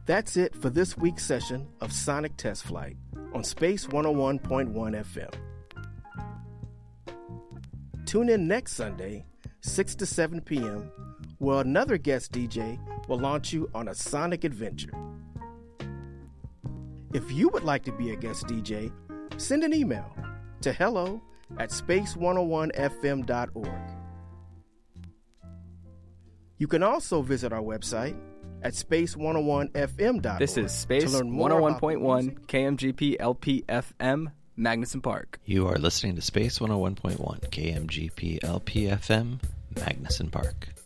That's it for this week's session of Sonic Test Flight on Space 101.1 FM. Tune in next Sunday, 6 to 7 p.m., where another guest DJ will launch you on a sonic adventure. If you would like to be a guest DJ, send an email to hello@space101fm.org. You can also visit our website at space101fm.org. This is Space 101.1 KMGP LP FM, Magnuson Park. You are listening to Space 101.1 KMGP LP FM, Magnuson Park.